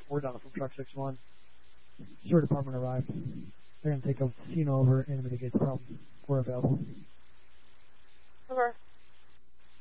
We're done from truck 6-1. Sewer department arrived. They're going to take a casino over and mitigate the problem. We're available. Okay.